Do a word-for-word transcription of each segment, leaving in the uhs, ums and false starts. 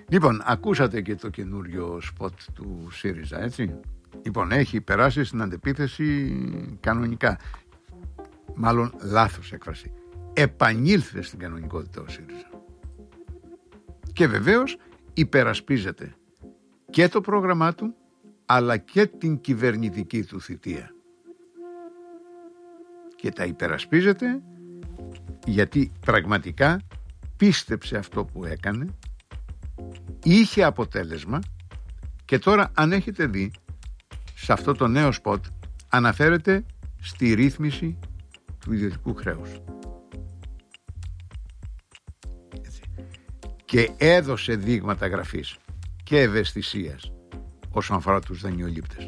Λοιπόν, ακούσατε και το καινούριο σποτ του ΣΥΡΙΖΑ, έτσι. Λοιπόν, έχει περάσει στην αντεπίθεση κανονικά. Μάλλον λάθος έκφραση. Επανήλθε στην κανονικότητα ο ΣΥΡΙΖΑ. Και βεβαίως υπερασπίζεται και το πρόγραμμά του, αλλά και την κυβερνητική του θητεία. Και τα υπερασπίζεται γιατί πραγματικά πίστεψε αυτό που έκανε, είχε αποτέλεσμα και τώρα, αν έχετε δει, σε αυτό το νέο σποτ αναφέρεται στη ρύθμιση του ιδιωτικού χρέους. Έτσι. Και έδωσε δείγματα γραφής και ευαισθησίας όσον αφορά τους δανειολήπτες.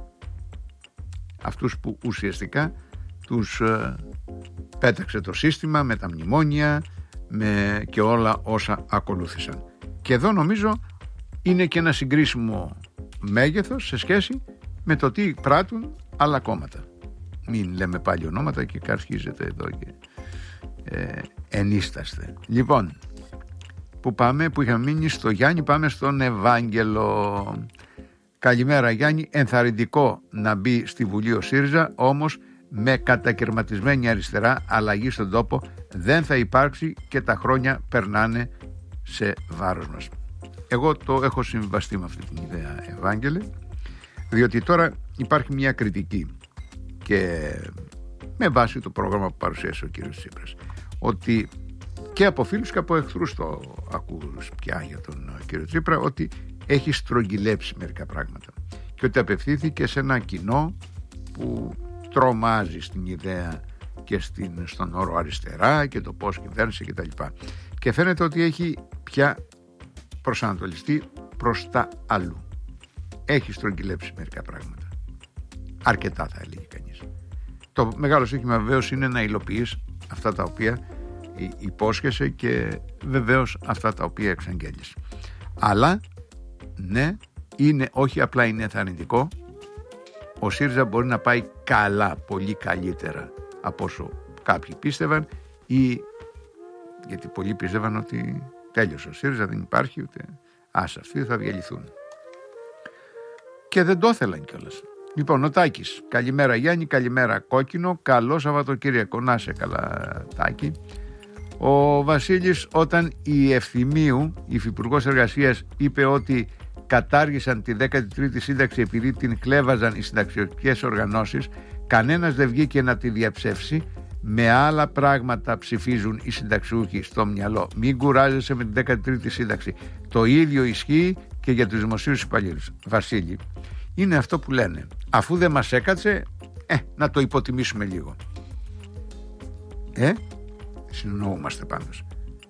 Αυτούς που ουσιαστικά τους ε, πέταξε το σύστημα με τα μνημόνια με και όλα όσα ακολούθησαν. Και εδώ νομίζω είναι και ένα συγκρίσιμο μέγεθος σε σχέση με το τι πράττουν άλλα κόμματα. Μην λέμε πάλι ονόματα και καρχίζετε εδώ και ε, ενίσταστε. Λοιπόν, που πάμε, που είχαμε μείνει στο Γιάννη, πάμε στον Ευάγγελο. Καλημέρα Γιάννη, ενθαρρυντικό να μπει στη Βουλή ο ΣΥΡΙΖΑ, όμως με κατακαιρματισμένη αριστερά αλλαγή στον τόπο δεν θα υπάρξει και τα χρόνια περνάνε σε βάρος μας. Εγώ το έχω συμβιβαστεί με αυτή την ιδέα, Ευάγγελε, διότι τώρα υπάρχει μια κριτική και με βάση το πρόγραμμα που παρουσίασε ο κύριος Τσίπρας, ότι και από φίλους και από εχθρούς το ακούς πια για τον κύριο Τσίπρα, ότι έχει στρογγυλέψει μερικά πράγματα και ότι απευθύνθηκε σε ένα κοινό που τρομάζει στην ιδέα και στην, στον όρο αριστερά και το πώς κυβέρνησε κτλ. Και φαίνεται ότι έχει πια προσανατολιστεί προς τα αλλού. Έχει στρογγυλέψει μερικά πράγματα. Αρκετά θα έλεγε κανείς. Το μεγάλο ζήτημα βεβαίως είναι να υλοποιείς αυτά τα οποία υπόσχεσαι και βεβαίως αυτά τα οποία εξαγγέλεις. Αλλά ναι, είναι, όχι απλά είναι ενθαρρυντικό, ο ΣΥΡΙΖΑ μπορεί να πάει καλά, πολύ καλύτερα από όσο κάποιοι πίστευαν, ή γιατί πολλοί πίστευαν ότι τέλειωσε ο ΣΥΡΙΖΑ, δεν υπάρχει ούτε, άσε αυτοί θα διαλυθούν. Και δεν το ήθελαν κιόλας. Λοιπόν, ο Τάκης, καλημέρα Γιάννη, καλημέρα Κόκκινο, καλό Σαββατοκύριακο, να σε καλά Τάκη. Ο Βασίλης, όταν η Ευθυμίου, η Υφυπουργός Εργασίας, είπε ότι κατάργησαν τη δέκατη τρίτη σύνταξη επειδή την κλέβαζαν οι συνταξιωτικές οργανώσεις, κανένας δεν βγήκε να τη διαψεύσει. Με άλλα πράγματα ψηφίζουν οι συνταξιούχοι στο μυαλό. Μην κουράζεσαι με την δέκατη τρίτη σύνταξη. Το ίδιο ισχύει και για τους δημοσίους υπαλλήλους. Βασίλη, είναι αυτό που λένε. Αφού δεν μας έκατσε, ε, να το υποτιμήσουμε λίγο. Ε, συνεννοούμαστε πάντως.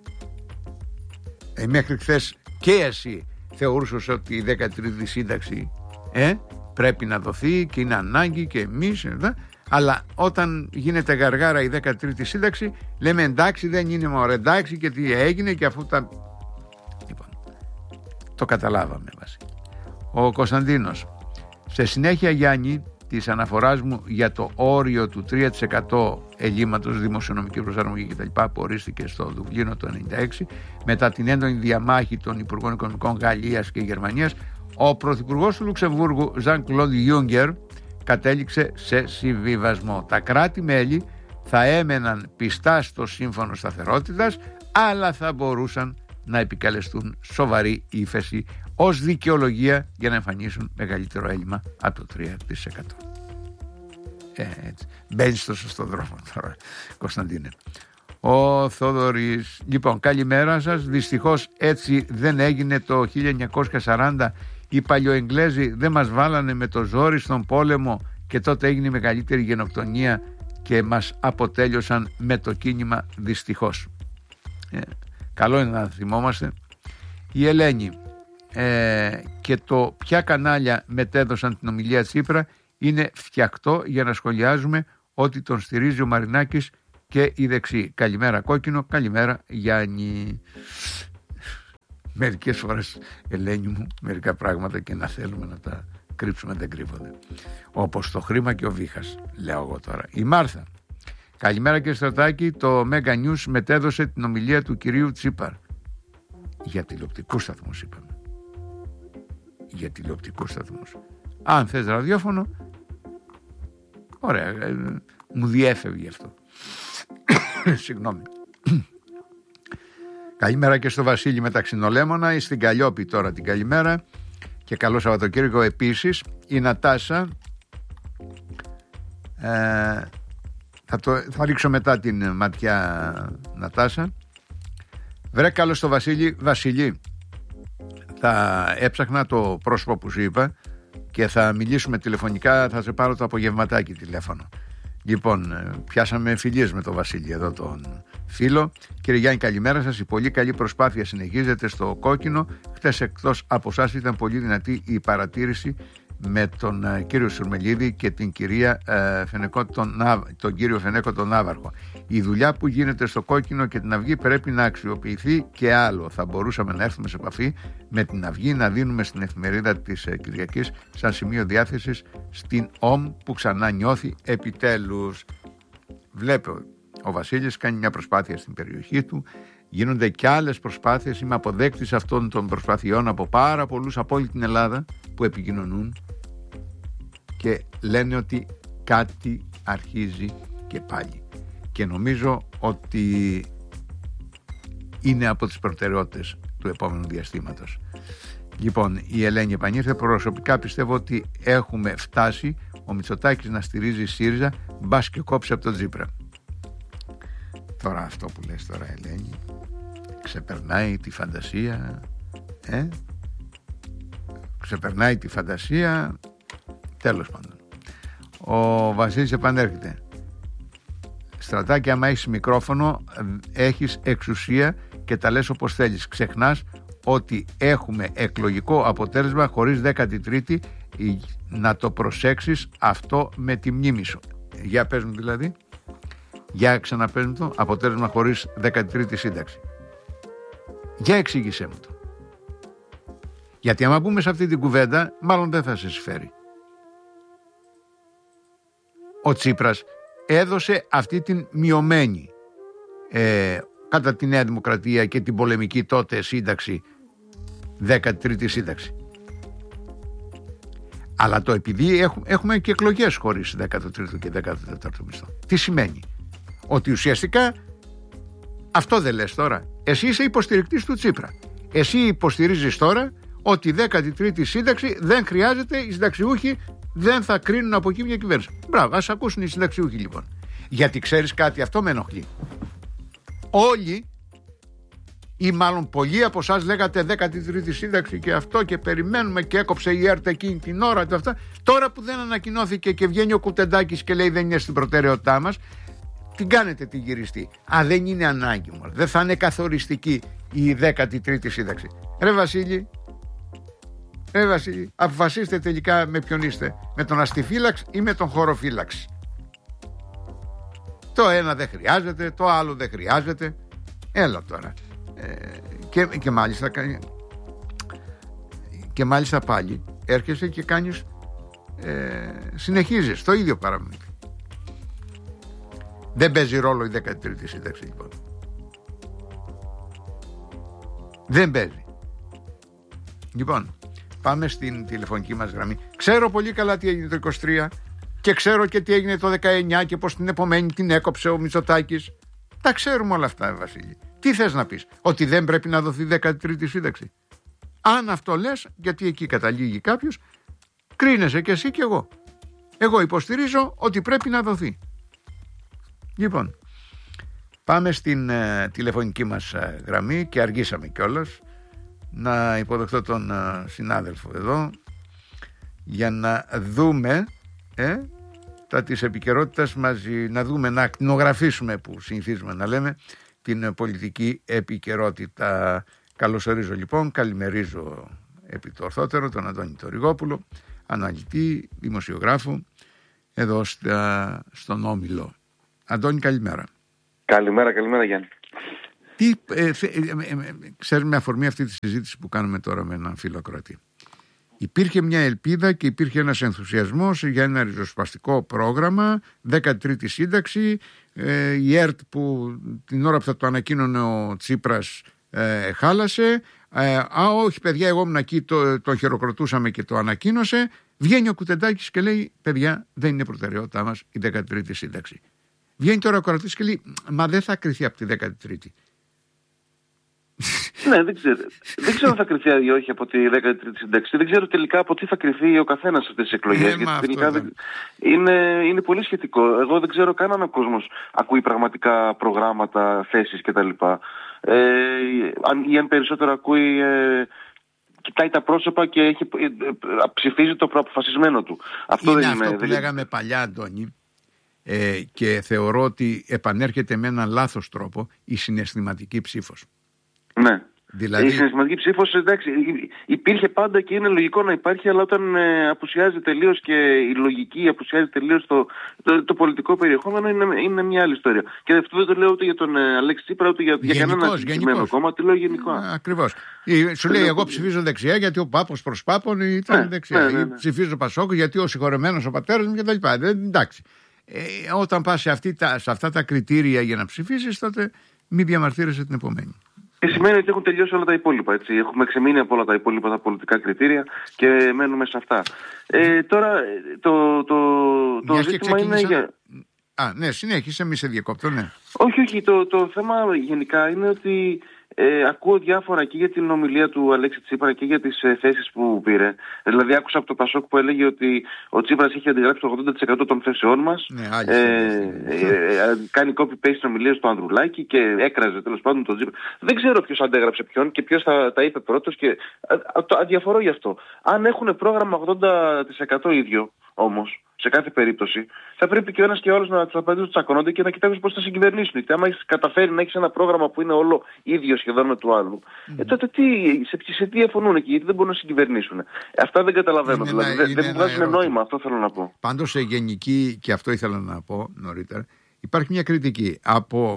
Ε, μέχρι χθες και εσύ θεωρούσες ότι η δέκατη τρίτη σύνταξη ε, πρέπει να δοθεί και είναι ανάγκη και εμείς, ε, αλλά όταν γίνεται γαργάρα η δέκατη τρίτη σύνταξη λέμε εντάξει δεν είναι μωρέ, εντάξει και τι έγινε και αφού τα... Λοιπόν, το καταλάβαμε Βασίλη. Ο Κωνσταντίνος, σε συνέχεια Γιάννη της αναφοράς μου για το όριο του τρία τοις εκατό ελλείμματος, δημοσιονομική προσαρμογή κτλ. Που ορίστηκε στο Δουβλίνο το ενενήντα έξι, μετά την έντονη διαμάχη των Υπουργών Οικονομικών Γαλλίας και Γερμανίας, ο Πρωθυπουργός του Λουξεμβούργου, Ζαν Κλοντ Γιούγκερ, κατέληξε σε συμβιβασμό. Τα κράτη-μέλη θα έμεναν πιστά στο σύμφωνο σταθερότητας, αλλά θα μπορούσαν να επικαλεστούν σοβαρή ύφεση ως δικαιολογία για να εμφανίσουν μεγαλύτερο έλλειμμα από το τρία τοις εκατό. Ε, έτσι. Μπαίνεις στο σωστό δρόμο τώρα, Κωνσταντίνε. Ο Θόδωρης, λοιπόν, καλημέρα σας. Δυστυχώς έτσι δεν έγινε το χίλια εννιακόσια σαράντα. Οι παλιοεγγλέζοι δεν μας βάλανε με το ζόρι στον πόλεμο και τότε έγινε η μεγαλύτερη γενοκτονία και μας αποτέλειωσαν με το κίνημα, δυστυχώς. Ε, καλό είναι να θυμόμαστε. Η Ελένη, ε, και το ποια κανάλια μετέδωσαν την ομιλία Τσίπρα είναι φτιαχτό για να σχολιάζουμε ότι τον στηρίζει ο Μαρινάκης και η δεξί. Καλημέρα Κόκκινο, καλημέρα Γιάννη. Μερικές φορές, Ελένη μου, μερικά πράγματα και να θέλουμε να τα κρύψουμε δεν κρύβονται. Όπως το χρήμα και ο Βίχας, λέω εγώ τώρα. Η Μάρθα, καλημέρα και Στρατάκη, το Mega News μετέδωσε την ομιλία του κυρίου Τσίπρα. Για τηλεοπτικούς σταθμούς είπαμε. Για τηλεοπτικούς σταθμούς. Αν θες ραδιόφωνο, ωραία, ε, μου διέφευγε αυτό. Συγγνώμη. Καλημέρα και στο Βασίλη με τα Ξινολέμωνα, στην Καλλιόπη τώρα την καλημέρα και καλό Σαββατοκύριακο επίσης. Η Νατάσα, ε, θα, το, θα ρίξω μετά την ματιά Νατάσα. Βρε καλό στο Βασίλη. Βασίλη, θα έψαχνα το πρόσωπο που σου είπα και θα μιλήσουμε τηλεφωνικά, θα σε πάρω το απογευματάκι τηλέφωνο. Λοιπόν, πιάσαμε φιλίες με τον Βασίλη εδώ τον φίλο. Κύριε Γιάννη, καλημέρα σας. Η πολύ καλή προσπάθεια συνεχίζεται στο κόκκινο. Χθες εκτός από εσάς ήταν πολύ δυνατή η παρατήρηση με τον uh, κύριο Σουρμελίδη και την κυρία uh, Φενεκό, τον, τον κύριο Φενέκο τον Ναύαρχο. Η δουλειά που γίνεται στο κόκκινο και την Αυγή πρέπει να αξιοποιηθεί και άλλο. Θα μπορούσαμε να έρθουμε σε επαφή με την Αυγή, να δίνουμε στην εφημερίδα της uh, Κυριακής σαν σημείο διάθεσης στην ΟΜ που ξανά νιώθει επιτέλους. Βλέπω ο Βασίλης κάνει μια προσπάθεια στην περιοχή του. Γίνονται και άλλες προσπάθειες. Είμαι αποδέκτης αυτών των προσπαθειών από πάρα πολλούς από όλη την Ελλάδα που επικοινωνούν και λένε ότι κάτι αρχίζει και πάλι. Και νομίζω ότι είναι από τις προτεραιότητες του επόμενου διαστήματος. Λοιπόν, η Ελένη επανήρθε. Προσωπικά πιστεύω ότι έχουμε φτάσει ο Μητσοτάκης να στηρίζει ΣΥΡΙΖΑ, μπας και κόψει από τον Τσίπρα. Τώρα αυτό που λες τώρα, Ελένη, ξεπερνάει τη φαντασία, ε? ξεπερνάει τη φαντασία, τέλος πάντων. Ο Βασίλης επανέρχεται. Στρατάκι, άμα έχεις μικρόφωνο, έχεις εξουσία και τα λες όπως θέλεις. Ξεχνάς ότι έχουμε εκλογικό αποτέλεσμα χωρίς δέκατη τρίτη, να το προσέξεις αυτό με τη μνήμη σου. Για πες μου δηλαδή. Για ξαναπες μου το, αποτέλεσμα χωρίς δέκατη τρίτη σύνταξη. Για εξήγησέ μου το. Γιατί άμα μπούμε σε αυτή την κουβέντα, μάλλον δεν θα σε συμφέρει. Ο Τσίπρας έδωσε αυτή την μειωμένη ε, κατά τη Νέα Δημοκρατία και την πολεμική τότε σύνταξη, δέκατη τρίτη σύνταξη. Αλλά το επειδή έχουμε, έχουμε και εκλογές χωρίς δέκατο τρίτο και δέκατο τέταρτο μισθό. Τι σημαίνει? Ότι ουσιαστικά αυτό δεν λες τώρα. Εσύ είσαι υποστηρικτής του Τσίπρα. Εσύ υποστηρίζεις τώρα ότι η δέκατη τρίτη σύνταξη δεν χρειάζεται, οι συνταξιούχοι δεν θα κρίνουν από εκεί μια κυβέρνηση. Μπράβο, ας ακούσουν οι συνταξιούχοι λοιπόν. Γιατί ξέρεις κάτι, αυτό με ενοχλεί. Όλοι ή μάλλον πολλοί από εσάς λέγατε δέκατη τρίτη σύνταξη και αυτό και περιμένουμε και έκοψε η ΕΡΤ εκείνη την ώρα και αυτά. Τώρα που δεν ανακοινώθηκε και βγαίνει ο Κουτεντάκης και λέει δεν είναι στην προτεραιότητά μας, την κάνετε τη γυριστή. Α, δεν είναι ανάγκη μου. Δεν θα είναι καθοριστική η δέκατη τρίτη σύνταξη. Ρε Βασίλη, ρε Βασίλη, αποφασίστε τελικά με ποιον είστε. Με τον αστιφύλαξ ή με τον χωροφύλαξ. Το ένα δεν χρειάζεται, το άλλο δεν χρειάζεται. Έλα τώρα. Ε, και, και μάλιστα και μάλιστα πάλι έρχεσαι και κάνεις ε, συνεχίζεις το ίδιο παραμύθι. Δεν παίζει ρόλο η δέκατη τρίτη σύνταξη λοιπόν. Δεν παίζει. Λοιπόν, πάμε στην τηλεφωνική μας γραμμή. Ξέρω πολύ καλά τι έγινε το είκοσι τρία και ξέρω και τι έγινε το δεκαεννιά και πως την επομένη την έκοψε ο Μητσοτάκης. Τα ξέρουμε όλα αυτά, Βασίλη. Τι θες να πεις? Ότι δεν πρέπει να δοθεί δέκατη τρίτη σύνταξη? Αν αυτό λες, γιατί εκεί καταλήγει κάποιος, κρίνεσαι και εσύ και εγώ. Εγώ υποστηρίζω ότι πρέπει να δοθεί. Λοιπόν, πάμε στην ε, τηλεφωνική μας ε, γραμμή και αργήσαμε κιόλας. Να υποδεχτώ τον ε, συνάδελφο εδώ για να δούμε ε, τα της επικαιρότητας μαζί, να δούμε, να ακτινογραφήσουμε που συνηθίζουμε να λέμε την πολιτική επικαιρότητα. Καλωσορίζω λοιπόν, καλημερίζω επί το ορθότερο τον Αντώνη Τοριγόπουλο, αναλυτή, δημοσιογράφο εδώ στα, στον Όμιλο. Αντώνη, καλημέρα. Καλημέρα, καλημέρα Γιάννη. Τι, ε, θε, ε, ε, ε, ξέρεις, με αφορμή αυτή τη συζήτηση που κάνουμε τώρα με έναν φίλο ακροατή, υπήρχε μια ελπίδα και υπήρχε ένας ενθουσιασμός για ένα ριζοσπαστικό πρόγραμμα, δέκατη τρίτη σύνταξη, ε, η ΕΡΤ που την ώρα που θα το ανακοίνωνε ο Τσίπρας ε, χάλασε. Ε, α, όχι, παιδιά, εγώ ήμουν εκεί, το, το χειροκροτούσαμε και το ανακοίνωσε. Βγαίνει ο Κουτεντάκης και λέει: παιδιά, δεν είναι προτεραιότητά μας η δέκατη τρίτη σύνταξη. Βγαίνει τώρα ο Κορατής και λέει: μα δεν θα κριθεί από τη δέκατη τρίτη. Ναι, δεν ξέρω. Δεν ξέρω αν θα κριθεί ή όχι από τη δέκατη τρίτη σύνταξη. Δεν ξέρω τελικά από τι θα κριθεί ο καθένας σε αυτές τις εκλογές. Ε, γιατί τελικά δεν... είναι, είναι πολύ σχετικό. Εγώ δεν ξέρω καν αν ο κόσμος ακούει πραγματικά προγράμματα, θέσεις κτλ. Ε, αν, ή αν περισσότερο ακούει. Ε, κοιτάει τα πρόσωπα και έχει, ε, ε, ψηφίζει το προαποφασισμένο του. Αυτό είναι δεν αυτό είναι, που δεν... λέγαμε παλιά, Αντώνη. Ε, και θεωρώ ότι επανέρχεται με έναν λάθος τρόπο η συναισθηματική ψήφος. Ναι. Δηλαδή... Η συναισθηματική ψήφος, εντάξει, υπήρχε πάντα και είναι λογικό να υπάρχει, αλλά όταν ε, απουσιάζει τελείως και η λογική, απουσιάζει τελείως το, το, το πολιτικό περιεχόμενο, είναι, είναι μια άλλη ιστορία. Και αυτό δεν το λέω ούτε για τον ε, Αλέξη Τσίπρα, ούτε για, για κανένα συγκεκριμένο κόμμα, το λέω γενικό. Ακριβώς. Σου λέει: εγώ ψηφίζω δεξιά γιατί ο Πάπος προς Πάπον ήταν ναι, δεξιά. Ναι, ναι, ναι. Ή ψηφίζω Πασόκ γιατί ο συγχωρεμένος ο πατέρας μου κτλ. Εντάξει. Ε, όταν πας σε, αυτή τα, σε αυτά τα κριτήρια για να ψηφίσεις, τότε μην διαμαρτύρεσαι την επομένη. Και σημαίνει ότι έχουν τελειώσει όλα τα υπόλοιπα. Έτσι. Έχουμε ξεμείνει από όλα τα υπόλοιπα τα πολιτικά κριτήρια και μένουμε σε αυτά. Ε, τώρα το, το, το ζήτημα είναι για... Α, ναι, συνέχισε, μη σε διακόπτω, ναι. Όχι, όχι. Το, το θέμα γενικά είναι ότι ε, ακούω διάφορα και για την ομιλία του Αλέξη Τσίπρα και για τις ε, θέσεις που πήρε. Δηλαδή άκουσα από το Πασόκ που έλεγε ότι ο Τσίπρας έχει αντιγράψει το ογδόντα τοις εκατό των θέσεών μας. Ναι, ε, ε, ε, κάνει copy-paste στην ομιλία του Ανδρουλάκη και έκραζε τέλος πάντων τον Τσίπρα. Δεν ξέρω ποιος αντέγραψε ποιον και ποιος θα τα είπε πρώτος και αδιαφορώ γι' αυτό. Αν έχουν πρόγραμμα ογδόντα τοις εκατό ίδιο όμως, σε κάθε περίπτωση, θα πρέπει και ο ένας και ο άλλος να τους απαντήσουν, τσακωνόνται και να κοιτάξουν πώς θα συγκυβερνήσουν. Γιατί άμα έχεις καταφέρει να έχεις ένα πρόγραμμα που είναι όλο ίδιο σχεδόν με του άλλου, mm. ε, τότε τι, σε, σε τι διαφωνούν εκεί, γιατί δεν μπορούν να συγκυβερνήσουν. Αυτά δεν καταλαβαίνω. Είναι δηλαδή, ένα, δεν μου βγάζουν νόημα, αυτό θέλω να πω. Πάντως σε γενική, και αυτό ήθελα να πω νωρίτερα, υπάρχει μια κριτική από,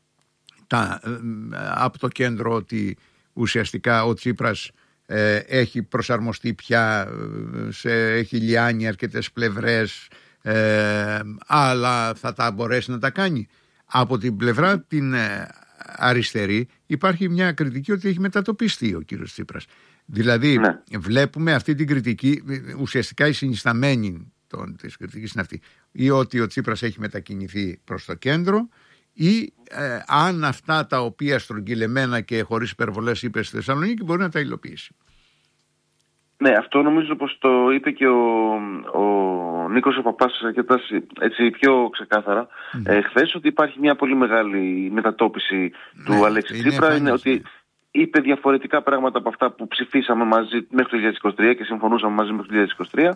τα, από το κέντρο ότι ουσιαστικά ο Τσίπρας Ε, έχει προσαρμοστεί πια, σε, έχει λιάνει αρκετές πλευρές, ε, αλλά θα τα μπορέσει να τα κάνει. Από την πλευρά την ε, αριστερή υπάρχει μια κριτική ότι έχει μετατοπιστεί ο κύριος Τσίπρας. Δηλαδή ναι. Βλέπουμε αυτή την κριτική, ουσιαστικά η συνισταμένη των, της κριτικής είναι αυτή, ή ότι ο Τσίπρας έχει μετακινηθεί προς το κέντρο, ή ε, αν αυτά τα οποία στρογγυλεμένα και χωρίς υπερβολές είπε στη Θεσσαλονίκη μπορεί να τα υλοποιήσει. Ναι, αυτό νομίζω πως το είπε και ο, ο Νίκος ο Παπάς αρκετά έτσι πιο ξεκάθαρα mm. ε, χθες, ότι υπάρχει μια πολύ μεγάλη μετατόπιση του ναι, Αλέξη Τσίπρα. Είναι ότι είπε διαφορετικά πράγματα από αυτά που ψηφίσαμε μαζί μέχρι το δύο χιλιάδες είκοσι τρία και συμφωνούσαμε μαζί μέχρι το δύο χιλιάδες είκοσι τρία.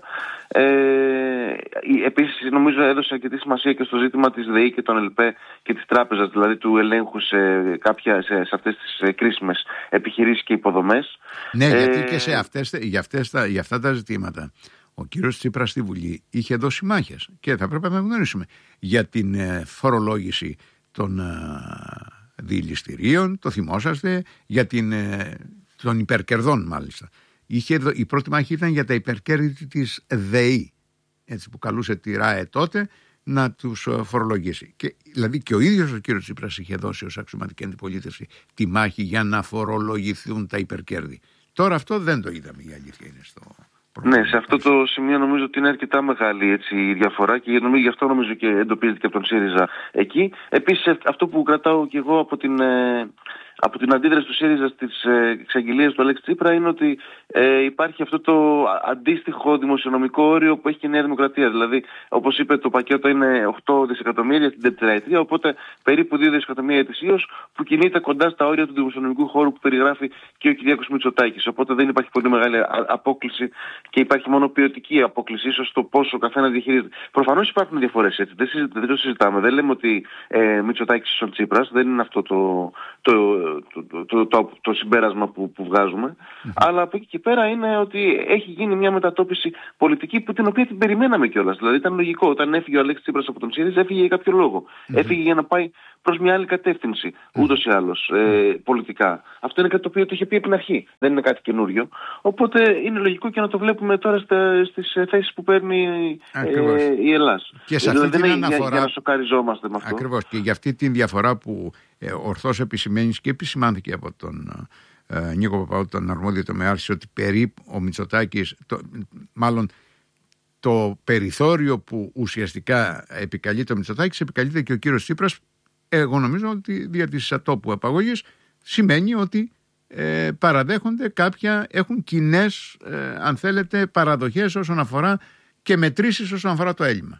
Ε, επίσης νομίζω έδωσε αρκετή σημασία και στο ζήτημα της ΔΕΗ και των ΕΛΠΕ και της τράπεζας, δηλαδή του ελέγχου σε, κάποια, σε, σε αυτές τις κρίσιμες επιχειρήσεις και υποδομές. Ναι, ε, γιατί και σε αυτές, για, αυτές τα, για αυτά τα ζητήματα ο κύριος Τσίπρας στη Βουλή είχε δώσει μάχες και θα πρέπει να γνωρίσουμε για την φορολόγηση των διηληστηρίων, το θυμόσαστε, για την, των υπερκερδών μάλιστα. Είχε, η πρώτη μάχη ήταν για τα υπερκέρδη της ΔΕΗ, έτσι που καλούσε τη ΡΑΕ τότε, να τους φορολογήσει. Και, δηλαδή και ο ίδιος ο κύριος Τσίπρας είχε δώσει ως αξιωματική αντιπολίτευση τη μάχη για να φορολογηθούν τα υπερκέρδη. Τώρα αυτό δεν το είδαμε, η αλήθεια είναι στο... Ναι, σε αυτό το σημείο νομίζω ότι είναι αρκετά μεγάλη έτσι, η διαφορά και νομίζω, γι' αυτό νομίζω και εντοπίζεται και από τον ΣΥΡΙΖΑ εκεί. Επίσης αυτό που κρατάω και εγώ από την, ε, από την αντίδραση του ΣΥΡΙΖΑ στις ε, εξαγγελίες του Αλέξη Τσίπρα είναι ότι ε, υπάρχει αυτό το αντίστοιχο δημοσιονομικό όριο που έχει και η Νέα Δημοκρατία. Δηλαδή, όπως είπε, το πακέτο είναι οκτώ δισεκατομμύρια στην τετραετία, οπότε περίπου δύο δισεκατομμύρια ετησίως που κινείται κοντά στα όρια του δημοσιονομικού χώρου που περιγράφει και ο Κυριάκος Μητσοτάκης. Οπότε δεν υπάρχει πολύ μεγάλη απόκλιση και υπάρχει μόνο ποιοτική απόκλιση, ίσως το πόσο ο καθένας διαχειρίζεται. Προφανώς υπάρχουν διαφορές έτσι, δεν, συζητά, δεν το συζητάμε. Δεν λέμε ότι ε, Μητσοτάκης ίσον Τσίπρας, δεν είναι αυτό το, το, το, το, το, το, το συμπέρασμα που, που βγάζουμε. Mm-hmm. Αλλά από εκεί και πέρα είναι ότι έχει γίνει μια μετατόπιση πολιτική που την οποία την περιμέναμε κιόλας. Δηλαδή ήταν λογικό. Όταν έφυγε ο Αλέξης Τσίπρας από τον ΣΥΡΙΖΑ, έφυγε για κάποιο λόγο. Mm-hmm. Έφυγε για να πάει προς μια άλλη κατεύθυνση, mm-hmm. ούτως ή άλλως, ε, πολιτικά. Αυτό είναι κάτι το οποίο το είχε πει από την αρχή. Δεν είναι κάτι καινούριο. Οπότε είναι λογικό και να το βλέπουμε τώρα στα, στις θέσεις που παίρνει ε, η Ελλάς. Και σε αυτή δηλαδή, την δεν αναφορά... για, για να σοκαριζόμαστε με αυτό. Ακριβώς. Και για αυτή την διαφορά που ε, ορθώς επισημαίνεις και επισημάνθηκε από τον ε, Νίκο Παπαού, τον αρμόδιο τομεάρχη, ότι περίπου ο Μητσοτάκης, το, μάλλον το περιθώριο που ουσιαστικά επικαλείται ο Μητσοτάκης, επικαλείται και ο κύριος Τσίπρας. Εγώ νομίζω ότι δια της ατόπου απαγωγής σημαίνει ότι ε, παραδέχονται κάποια, έχουν κοινές, ε, αν θέλετε, παραδοχές όσον αφορά και μετρήσεις όσον αφορά το έλλειμμα.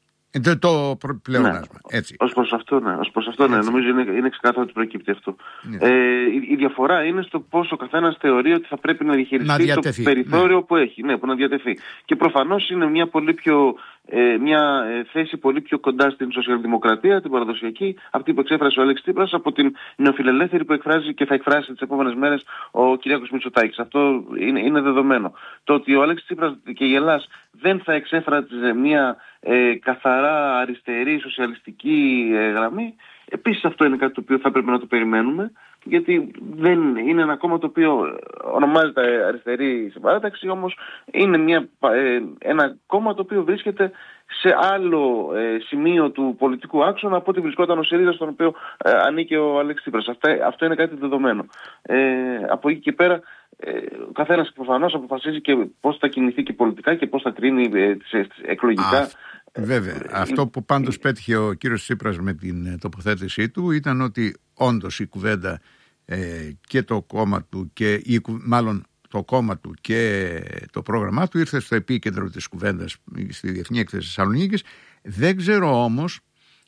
Το, το πλεονάσμα. Ναι. Έτσι. Ως προς αυτό, ναι. Ως προς αυτό, ναι. Νομίζω είναι, είναι ξεκάθαρο ότι προκύπτει αυτό. Ναι. Ε, η, η διαφορά είναι στο πόσο ο καθένας θεωρεί ότι θα πρέπει να διαχειριστεί να το περιθώριο ναι. που έχει. Ναι, που να διατεθεί. Και προφανώς είναι μια πολύ πιο ε, μια ε, θέση πολύ πιο κοντά στην σοσιαλδημοκρατία, την παραδοσιακή, αυτή που εξέφρασε ο Αλέξης Τσίπρας, από την νεοφιλελεύθερη που εκφράζει και θα εκφράσει τις επόμενες μέρες ο Κυριάκος Μητσοτάκης. Αυτό είναι, είναι δεδομένο. Το ότι ο Αλέξης Τσίπρας και η Ελλάς δεν θα εξέφραζε μια ε, καθαρά αριστερή σοσιαλιστική ε, γραμμή, επίσης αυτό είναι κάτι το οποίο θα πρέπει να το περιμένουμε, γιατί δεν είναι ένα κόμμα το οποίο ονομάζεται αριστερή συμπαράταξη, όμως είναι μια, ε, ένα κόμμα το οποίο βρίσκεται σε άλλο ε, σημείο του πολιτικού άξονα από ό,τι βρισκόταν ο ΣΥΡΙΖΑ, στον οποίο ε, ανήκε ο Αλέξης Τσίπρας. Αυτό, αυτό είναι κάτι δεδομένο. Ε, από εκεί και πέρα, ε, ο καθένας προφανώς αποφασίζει και πώς θα κινηθεί και πολιτικά και πώς θα κρίνει ε, εκλογικά. Α, βέβαια. Ε, Αυτό που πάντως πέτυχε ο κύριος Τσίπρας με την τοποθέτησή του ήταν ότι όντως η κουβέντα ε, και το κόμμα του και η, μάλλον το κόμμα του και το πρόγραμμά του ήρθε στο επίκεντρο της κουβέντας στη Διεθνή Έκθεση Θεσσαλονίκης. Δεν ξέρω όμως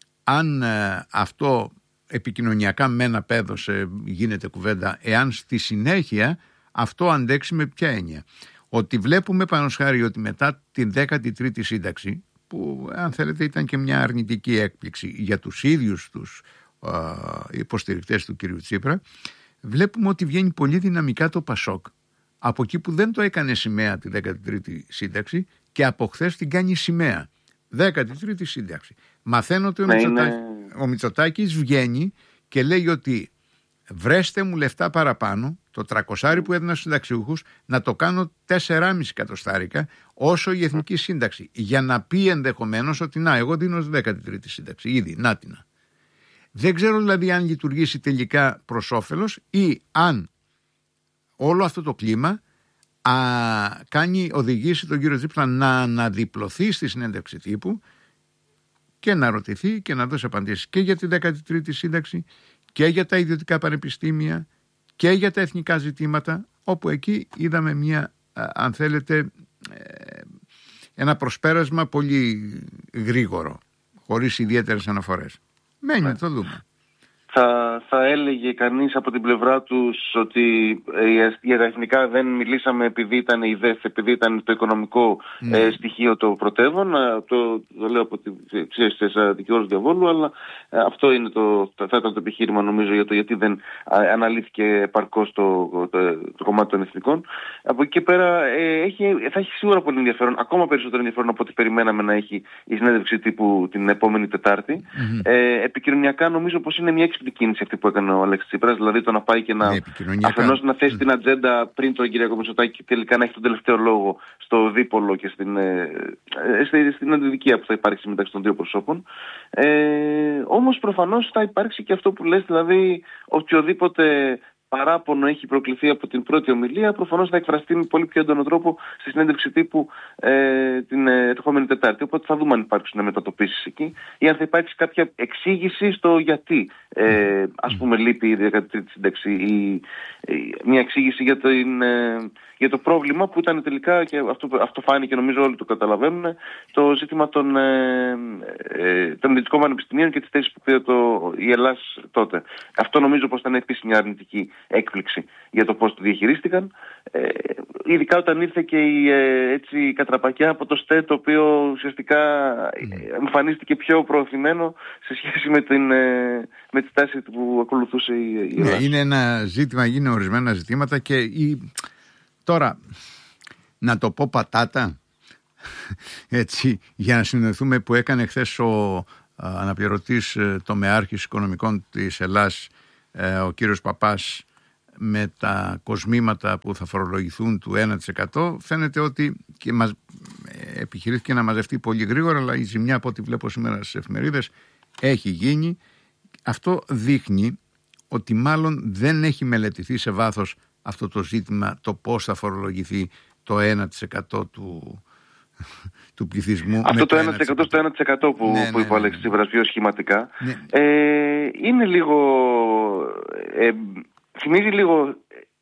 αν ε, αυτό επικοινωνιακά μεν απέδωσε, γίνεται κουβέντα, εάν στη συνέχεια αυτό αντέξει με ποια έννοια. Ότι βλέπουμε πάνω χάρη ότι μετά την δέκατη τρίτη σύνταξη, που αν θέλετε ήταν και μια αρνητική έκπληξη για τους ίδιους τους ε, υποστηρικτές του κυρίου Τσίπρα, βλέπουμε ότι βγαίνει πολύ δυναμικά το Πασόκ από εκεί που δεν το έκανε σημαία τη δέκατη τρίτη σύνταξη και από χθες την κάνει σημαία. δέκατη τρίτη σύνταξη. Μαθαίνω ότι ο, ναι, Μητσοτάκη, είναι... ο Μητσοτάκης βγαίνει και λέει ότι βρέστε μου λεφτά παραπάνω, το τρακοσάρι που έδινα στους συνταξιούχους, να το κάνω τέσσερα κόμμα πέντε εκατοστάρικα όσο η εθνική σύνταξη. Για να πει ενδεχομένως ότι να, εγώ δίνω δέκατη τρίτη σύνταξη. Ήδη, νάτινα. Δεν ξέρω δηλαδή αν λειτουργήσει τελικά προς όφελος ή αν όλο αυτό το κλίμα α, κάνει, οδηγήσει τον κύριο Τσίπρα να αναδιπλωθεί στη συνέντευξη τύπου και να ρωτηθεί και να δώσει απαντήσεις και για τη δέκατη τρίτη σύνταξη και για τα ιδιωτικά πανεπιστήμια και για τα εθνικά ζητήματα, όπου εκεί είδαμε μια, αν θέλετε, ένα προσπέρασμα πολύ γρήγορο, χωρίς ιδιαίτερες αναφορές. Μένει να το δούμε. Θα, θα έλεγε κανείς από την πλευρά τους ότι ε, για τα εθνικά δεν μιλήσαμε επειδή ήταν η ΔΕΘ, επειδή ήταν το οικονομικό mm. ε, στοιχείο το πρωτεύον. Το, το λέω από τη ψήφιση δικηγόρου Διαβόλου, αλλά ε, αυτό είναι το, θα ήταν το επιχείρημα νομίζω για το γιατί δεν αναλύθηκε επαρκώς το, το, το κομμάτι των εθνικών. Από εκεί και πέρα ε, έχει, θα έχει σίγουρα πολύ ενδιαφέρον, ακόμα περισσότερο ενδιαφέρον από ό,τι περιμέναμε να έχει η συνέντευξη τύπου την επόμενη Τετάρτη. Mm-hmm. Ε, επικοινωνιακά νομίζω πως είναι μια την κίνηση αυτή που έκανε ο Αλέξης Τσίπρας, δηλαδή το να πάει και να, αφενός να θέσει mm. την ατζέντα πριν τον Κυριάκο Μητσοτάκη και τελικά να έχει τον τελευταίο λόγο στο δίπολο και στην, ε, ε, στην αντιδικία που θα υπάρξει μεταξύ των δύο προσώπων. Ε, όμως προφανώς θα υπάρξει και αυτό που λες, δηλαδή οποιοδήποτε παράπονο έχει προκληθεί από την πρώτη ομιλία, προφανώς θα εκφραστεί με πολύ πιο έντονο τρόπο στη συνέντευξη τύπου ε, την ερχόμενη Τετάρτη. Οπότε θα δούμε αν υπάρξουν μετατοπίσεις εκεί ή αν θα υπάρξει κάποια εξήγηση στο γιατί ε, ας πούμε λείπει η δέκατη τρίτη σύνταξη ή ε, μια εξήγηση για το, ε, για το πρόβλημα που ήταν τελικά, και αυτό, αυτό φάνηκε νομίζω όλοι το καταλαβαίνουν, το ζήτημα των, ε, ε, των ιδιωτικών πανεπιστημίων και τις θέσεις που πήρε το, η Ελλάς τότε. Αυτό νομίζω πως ήταν επίσης μια αρνητική έκπληξη για το πώς το διαχειρίστηκαν. Ε, ειδικά όταν ήρθε και η ε, έτσι, κατραπακιά από το ΣΤΕ, το οποίο ουσιαστικά mm. εμφανίστηκε πιο προωθημένο σε σχέση με, την, ε, με τη στάση που ακολουθούσε η, η Ελλάδα. Ναι, είναι ένα ζήτημα, είναι ορισμένα ζητήματα και η... τώρα να το πω πατάτα έτσι, για να συνδεθούμε που έκανε χθες ο αναπληρωτής τομεάρχης οικονομικών της Ελλάς, ο κύριος Παπάς, με τα κοσμήματα που θα φορολογηθούν του ένα τοις εκατό, φαίνεται ότι και μας, επιχειρήθηκε να μαζευτεί πολύ γρήγορα, αλλά η ζημιά από ό,τι βλέπω σήμερα στις εφημερίδες έχει γίνει. Αυτό δείχνει ότι μάλλον δεν έχει μελετηθεί σε βάθος αυτό το ζήτημα, το πώς θα φορολογηθεί το ένα τοις εκατό του, του πληθυσμού. Αυτό το ένα τοις εκατό στο ένα τοις εκατό που, ναι, που είπε ο Αλέξης Τσίπρας πιο σχηματικά, ναι. ε, είναι λίγο, ε, θυμίζει λίγο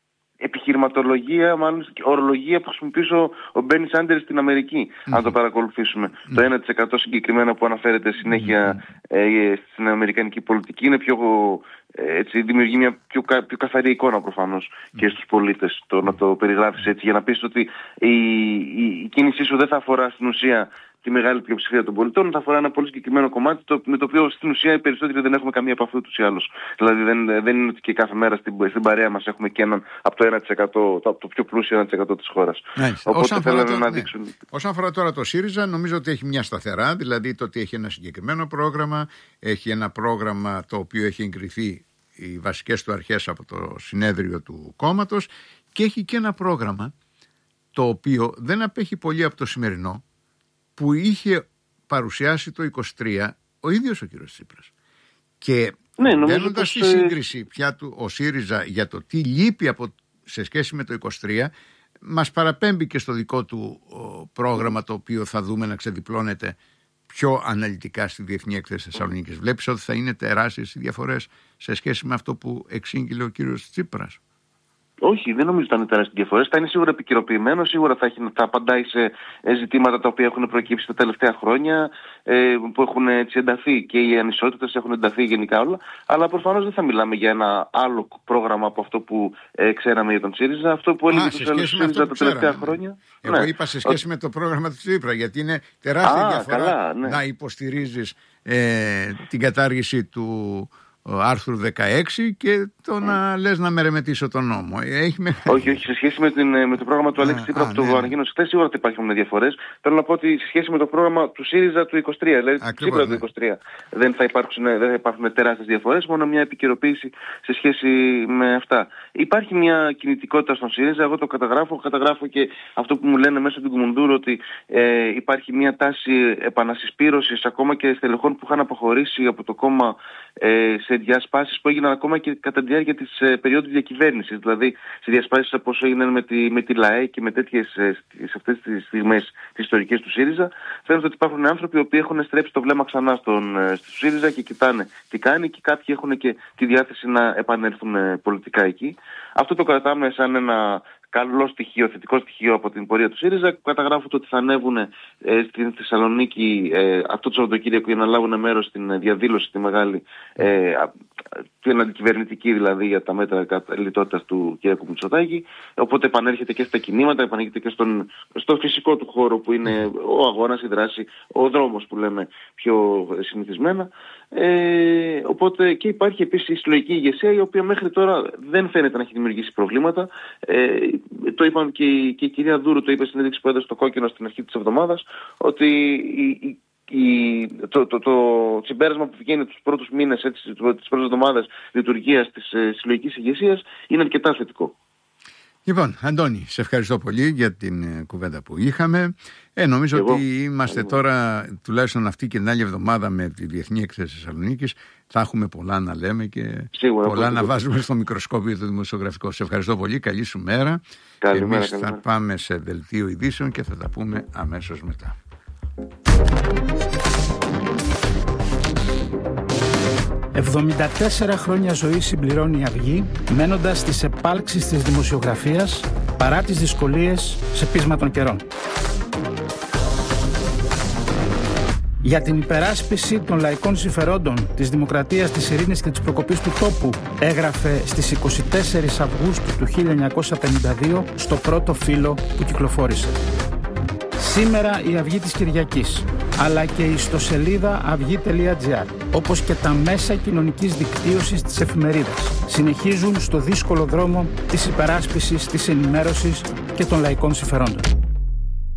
επιχειρηματολογία, μάλλον ορολογία που χρησιμοποιούσε ο Μπέρνι Σάντερς στην Αμερική, mm-hmm. αν το παρακολουθήσουμε. Mm-hmm. Το ένα τοις εκατό συγκεκριμένα που αναφέρεται συνέχεια mm-hmm. ε, στην αμερικανική πολιτική είναι πιο, ε, έτσι, δημιουργεί μια πιο, πιο καθαρή εικόνα προφανώς mm-hmm. και στους πολίτες, το να το περιγράφεις έτσι, για να πεις ότι η, η, η κίνησή σου δεν θα αφορά στην ουσία τη μεγάλη πλειοψηφία των πολιτών, θα αφορά ένα πολύ συγκεκριμένο κομμάτι, το, με το οποίο στην ουσία οι περισσότεροι δεν έχουμε καμία επαφή ούτως ή άλλως. Δηλαδή δεν, δεν είναι ότι και κάθε μέρα στην, στην παρέα μας έχουμε και έναν από το ένα τοις εκατό, το, το πιο πλούσιο ένα τοις εκατό της χώρας. Οπότε θέλουν να δείξουν. Ναι. Όσον αφορά τώρα το ΣΥΡΙΖΑ, νομίζω ότι έχει μια σταθερά, δηλαδή το ότι έχει ένα συγκεκριμένο πρόγραμμα, έχει ένα πρόγραμμα το οποίο έχει εγκριθεί οι βασικές του αρχές από το συνέδριο του κόμματος και έχει και ένα πρόγραμμα το οποίο δεν απέχει πολύ από το σημερινό, που είχε παρουσιάσει το είκοσι τρία ο ίδιος ο κύριος Τσίπρας. Και ναι, μπαίνοντας στη σύγκριση πια του ο ΣΥΡΙΖΑ για το τι λείπει από, σε σχέση με το είκοσι τρία, μας παραπέμπει και στο δικό του ο, πρόγραμμα, το οποίο θα δούμε να ξεδιπλώνεται πιο αναλυτικά στη Διεθνή Έκθεση Θεσσαλονίκης. Βλέπεις ότι θα είναι τεράστιες οι διαφορές σε σχέση με αυτό που εξήγηλε ο κύριος Τσίπρας? Όχι, δεν νομίζω ότι θα είναι τεράστιες διαφορές. Θα είναι σίγουρα επικαιροποιημένο, σίγουρα θα, έχει, θα απαντάει σε ζητήματα τα οποία έχουν προκύψει τα τελευταία χρόνια, ε, που έχουν έτσι ενταθεί και οι ανισότητες έχουν ενταθεί γενικά όλα. Αλλά προφανώς δεν θα μιλάμε για ένα άλλο πρόγραμμα από αυτό που ε, ξέραμε για τον ΣΥΡΙΖΑ. Αυτό που έλεγε το ΣΥΡΙΖΑ τα τελευταία χρόνια. Εγώ ναι. είπα σε σχέση με το πρόγραμμα του Τσίπρα, γιατί είναι τεράστια Α, διαφορά καλά, ναι. να υποστηρίζεις ε, την κατάργηση του άρθρου δεκαέξι και το να λες να μερεμετήσω τον νόμο. Έχει με... Όχι, όχι. Σε σχέση με, την, με το πρόγραμμα του Αλέξη Τσίπρα που το ανακοίνωσε χθες, σίγουρα θα υπάρχουν διαφορές. Θέλω να πω ότι σε σχέση με το πρόγραμμα του ΣΥΡΙΖΑ του είκοσι τρία, δηλαδή του Τσίπρα ναι. του είκοσι τρία, δεν θα υπάρξουν, δεν θα υπάρχουν τεράστιες διαφορές, μόνο μια επικαιροποίηση σε σχέση με αυτά. Υπάρχει μια κινητικότητα στον ΣΥΡΙΖΑ, εγώ το καταγράφω, καταγράφω και αυτό που μου λένε μέσω του Κουμουντούρου, ότι ε, υπάρχει μια τάση επανασυσπήρωσης ακόμα και στελεχών που είχαν αποχωρήσει από το κόμμα ε, σε διασπάσεις που έγιναν ακόμα και κατά τη διάρκεια της ε, περίοδου διακυβέρνησης. Δηλαδή σε διασπάσεις όπως έγιναν με τη, με τη ΛΑΕ και με τέτοιες ε, σε αυτές τις στιγμές τις ιστορικές του ΣΥΡΙΖΑ, φαίνεται ότι υπάρχουν άνθρωποι οι οποίοι έχουν στρέψει το βλέμμα ξανά στον, ε, στο ΣΥΡΙΖΑ και κοιτάνε τι κάνει, και κάποιοι έχουν και τη διάθεση να επανέλθουν ε, πολιτικά εκεί. Αυτό το κρατάμε σαν ένα καλό στοιχείο, θετικό στοιχείο από την πορεία του ΣΥΡΙΖΑ. Καταγράφω το ότι θα ανέβουν ε, στην Θεσσαλονίκη ε, αυτό το Σαββατοκύριακο για να λάβουν μέρος στην διαδήλωση τη μεγάλη, ε, την αντικυβερνητική δηλαδή, για τα μέτρα λιτότητας του κ. Μητσοτάκη. Οπότε επανέρχεται και στα κινήματα, επανέρχεται και στον, στο φυσικό του χώρο που είναι ο αγώνας, η δράση, ο δρόμος που λέμε πιο συνηθισμένα. Ε, οπότε και υπάρχει επίσης η συλλογική ηγεσία, η οποία μέχρι τώρα δεν φαίνεται να έχει δημιουργήσει προβλήματα. Ε, το είπαν και η, και η κυρία Δούρου, το είπε στην συνέντευξη που έδωσε στο Κόκκινο στην αρχή της εβδομάδας, ότι η, η, η, το, το, το, το συμπέρασμα που βγαίνει τους πρώτους μήνες, έτσι, τις πρώτες εβδομάδες λειτουργίας της ε, συλλογικής ηγεσίας είναι αρκετά θετικό. Λοιπόν, Αντώνη, σε ευχαριστώ πολύ για την ε, κουβέντα που είχαμε. Ε, νομίζω Εγώ. ότι είμαστε Εγώ. τώρα, τουλάχιστον αυτή και την άλλη εβδομάδα, με τη Διεθνή Έκθεση Θεσσαλονίκης. Θα έχουμε πολλά να λέμε και Σίγουρα, πολλά να βάζουμε σίγουρα. στο μικροσκόπιο του δημοσιογραφικού. Σε ευχαριστώ πολύ. Καλή σου μέρα. Καλημέρα. Εμείς καλημέρα. θα πάμε σε δελτίο ειδήσεων και θα τα πούμε αμέσως μετά. εβδομήντα τέσσερα χρόνια ζωή συμπληρώνει η Αυγή, μένοντας στις επάλξεις της δημοσιογραφίας παρά τις δυσκολίες σε πείσμα των καιρών. Για την υπεράσπιση των λαϊκών συμφερόντων, της δημοκρατίας, της ειρήνης και της προκοπής του τόπου, έγραφε στις είκοσι τέσσερις Αυγούστου του χίλια εννιακόσια πενήντα δύο στο πρώτο φύλλο που κυκλοφόρησε. Σήμερα η Αυγή της Κυριακής, αλλά και η ιστοσελίδα αυγή τελεία τζι άρ, όπως και τα μέσα κοινωνικής δικτύωσης της εφημερίδας, συνεχίζουν στο δύσκολο δρόμο της υπεράσπισης, της ενημέρωσης και των λαϊκών συμφερόντων.